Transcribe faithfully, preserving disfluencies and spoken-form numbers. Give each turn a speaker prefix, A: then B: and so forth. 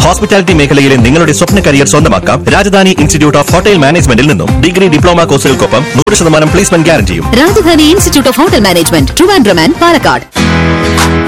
A: Hospitality മേഖലയിലെ നിങ്ങളുടെ സ്വപ്ന career സ്വന്തമാക്കാം രാജധാനി ഇൻസ്റ്റിറ്റ്യൂട്ട് ഓഫ് ഹോട്ടൽ മാനേജ്മെന്റിൽ നിന്നും. ഡിഗ്രി ഡിപ്ലോമ കോഴ്സുകൾക്കൊപ്പം നൂറ് ശതമാനം placement ഗ്യാരണ്ടിയും.
B: Rajdhani institute of hotel management, Trivandrum and Palakkad.